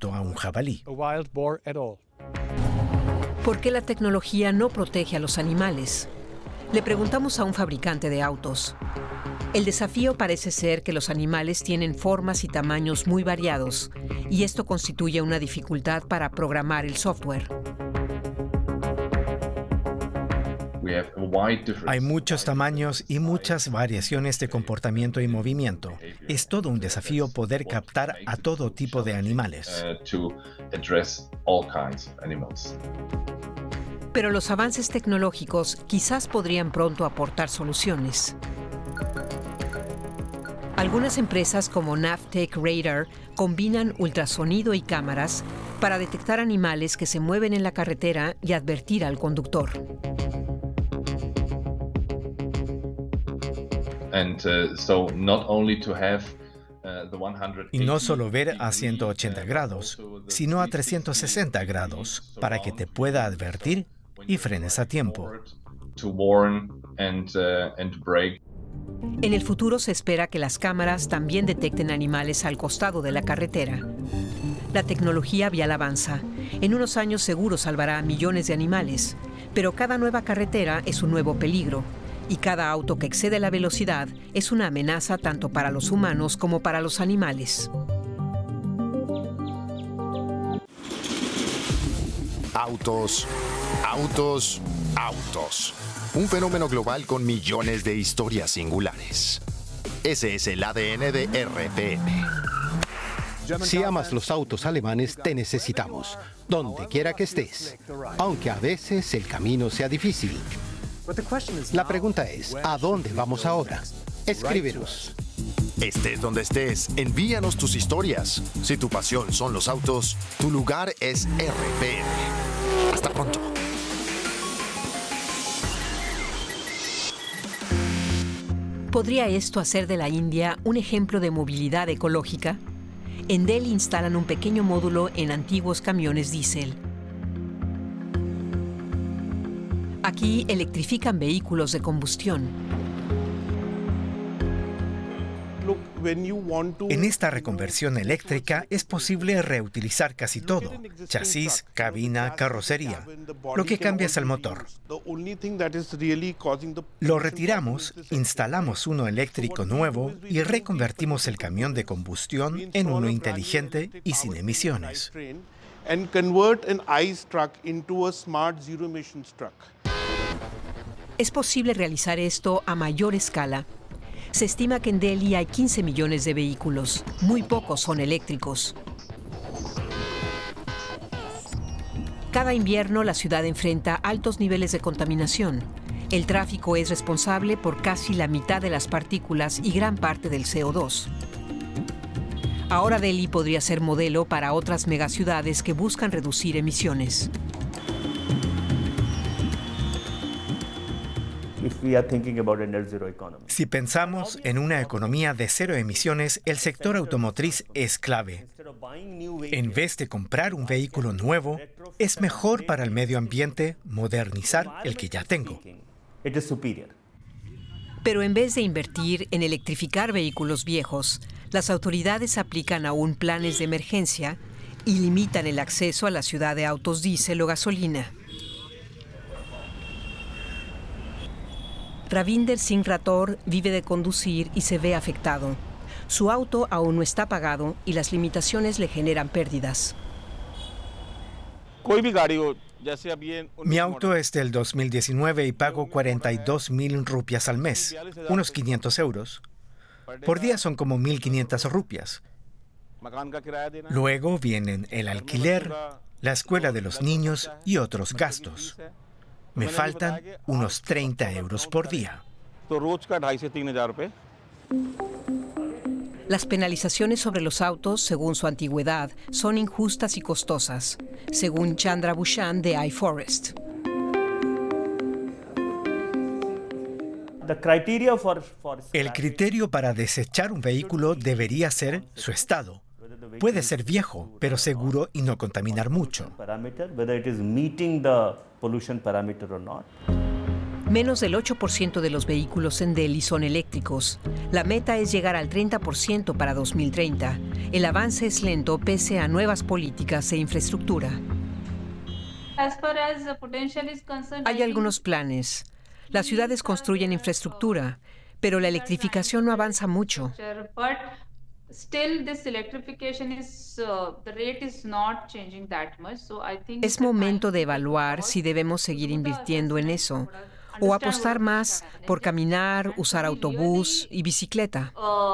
junto a un jabalí. ¿Por qué la tecnología no protege a los animales? Le preguntamos a un fabricante de autos. El desafío parece ser que los animales tienen formas y tamaños muy variados, y esto constituye una dificultad para programar el software. Hay muchos tamaños y muchas variaciones de comportamiento y movimiento. Es todo un desafío poder captar a todo tipo de animales. Pero los avances tecnológicos quizás podrían pronto aportar soluciones. Algunas empresas como Navtech Radar combinan ultrasonido y cámaras para detectar animales que se mueven en la carretera y advertir al conductor. Y no solo ver a 180 grados, sino a 360 grados, para que te pueda advertir y frenes a tiempo. En el futuro se espera que las cámaras también detecten animales al costado de la carretera. La tecnología vial avanza. En unos años seguro salvará a millones de animales, pero cada nueva carretera es un nuevo peligro. Y cada auto que excede la velocidad es una amenaza tanto para los humanos como para los animales. Autos, autos, autos. Un fenómeno global con millones de historias singulares. Ese es el ADN de RPM. Si amas los autos alemanes, te necesitamos, donde quiera que estés, aunque a veces el camino sea difícil. La pregunta es, ¿a dónde vamos ahora? Escríbenos. Estés donde estés, envíanos tus historias. Si tu pasión son los autos, tu lugar es RPM. Hasta pronto. ¿Podría esto hacer de la India un ejemplo de movilidad ecológica? En Delhi instalan un pequeño módulo en antiguos camiones diésel. Aquí electrifican vehículos de combustión. En esta reconversión eléctrica es posible reutilizar casi todo: chasis, cabina, carrocería. Lo que cambia es el motor. Lo retiramos, instalamos uno eléctrico nuevo y reconvertimos el camión de combustión en uno inteligente y sin emisiones. Es posible realizar esto a mayor escala. Se estima que en Delhi hay 15 millones de vehículos. Muy pocos son eléctricos. Cada invierno la ciudad enfrenta altos niveles de contaminación. El tráfico es responsable por casi la mitad de las partículas y gran parte del CO2. Ahora Delhi podría ser modelo para otras megaciudades que buscan reducir emisiones. Si pensamos en una economía de cero emisiones, el sector automotriz es clave. En vez de comprar un vehículo nuevo, es mejor para el medio ambiente modernizar el que ya tengo. Pero en vez de invertir en electrificar vehículos viejos, las autoridades aplican aún planes de emergencia y limitan el acceso a la ciudad de autos diésel o gasolina. Ravinder Singh Rathore vive de conducir y se ve afectado. Su auto aún no está pagado y las limitaciones le generan pérdidas. Mi auto es del 2019 y pago 42.000 rupias al mes, unos 500 euros. Por día son como 1.500 rupias. Luego vienen el alquiler, la escuela de los niños y otros gastos. Me faltan unos 30 euros por día. Las penalizaciones sobre los autos, según su antigüedad, son injustas y costosas, según Chandra Bhushan de iForest. El criterio para desechar un vehículo debería ser su estado. Puede ser viejo, pero seguro y no contaminar mucho. Menos del 8% de los vehículos en Delhi son eléctricos. La meta es llegar al 30% para 2030. El avance es lento pese a nuevas políticas e infraestructura. Hay algunos planes. Las ciudades construyen infraestructura, pero la electrificación no avanza mucho. Es momento de evaluar si debemos seguir invirtiendo en eso o apostar más por caminar, usar autobús y bicicleta.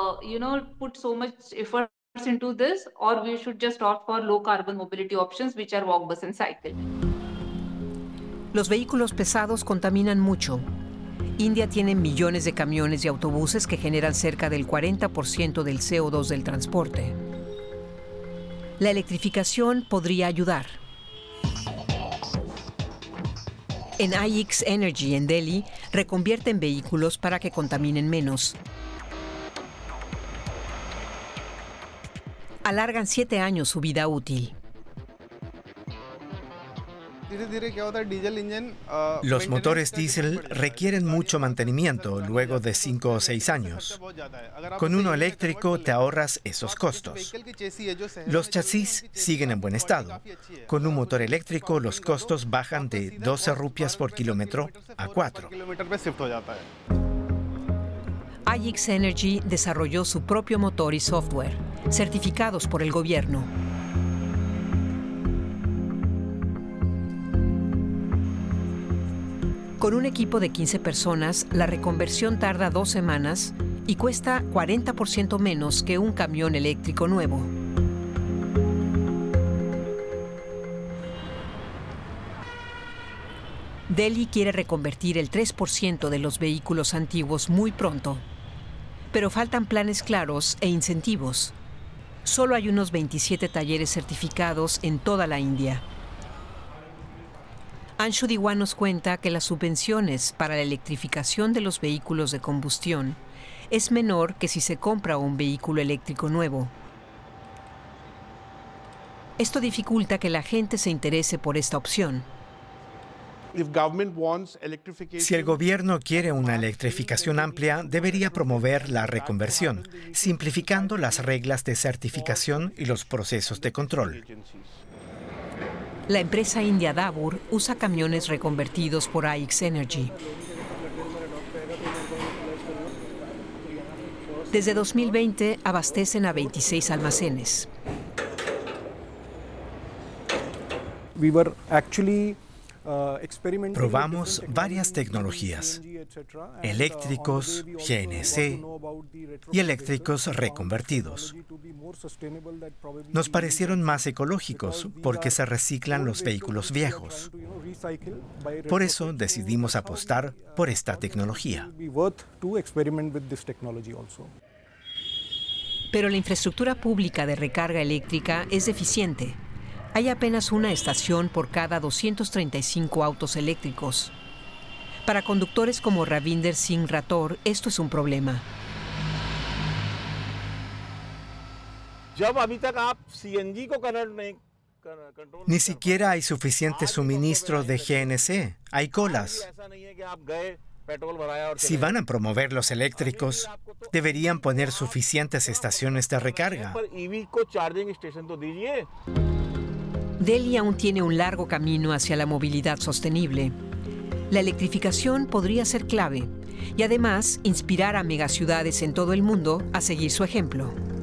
Los vehículos pesados contaminan mucho. India tiene millones de camiones y autobuses que generan cerca del 40% del CO2 del transporte. La electrificación podría ayudar. En IX Energy en Delhi reconvierten vehículos para que contaminen menos. Alargan 7 años su vida útil. Los motores diésel requieren mucho mantenimiento luego de 5 o 6 años. Con uno eléctrico te ahorras esos costos. Los chasis siguen en buen estado. Con un motor eléctrico los costos bajan de 12 rupias por kilómetro a 4. IX Energy desarrolló su propio motor y software, certificados por el gobierno. Con un equipo de 15 personas, la reconversión tarda 2 semanas y cuesta 40% menos que un camión eléctrico nuevo. Delhi quiere reconvertir el 3% de los vehículos antiguos muy pronto, pero faltan planes claros e incentivos. Solo hay unos 27 talleres certificados en toda la India. Anshu Diwan nos cuenta que las subvenciones para la electrificación de los vehículos de combustión es menor que si se compra un vehículo eléctrico nuevo. Esto dificulta que la gente se interese por esta opción. Si el gobierno quiere una electrificación amplia, debería promover la reconversión, simplificando las reglas de certificación y los procesos de control. La empresa india Dabur usa camiones reconvertidos por IX Energy. Desde 2020 abastecen a 26 almacenes. Probamos varias tecnologías, eléctricos, GNC y eléctricos reconvertidos. Nos parecieron más ecológicos porque se reciclan los vehículos viejos. Por eso decidimos apostar por esta tecnología. Pero la infraestructura pública de recarga eléctrica es deficiente. Hay apenas una estación por cada 235 autos eléctricos. Para conductores como Ravinder Singh Rathore, esto es un problema. Ni siquiera hay suficiente suministro de GNC. Hay colas. Si van a promover los eléctricos, deberían poner suficientes estaciones de recarga. Delhi aún tiene un largo camino hacia la movilidad sostenible. La electrificación podría ser clave y además inspirar a megaciudades en todo el mundo a seguir su ejemplo.